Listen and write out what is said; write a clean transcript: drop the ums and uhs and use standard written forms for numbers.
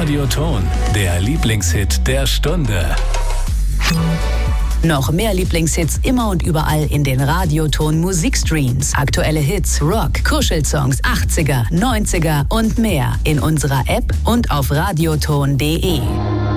Radioton, der Lieblingshit der Stunde. Noch mehr Lieblingshits immer und überall in den Radioton Musikstreams. Aktuelle Hits, Rock, Kuschelsongs, 80er, 90er und mehr in unserer App und auf radioton.de.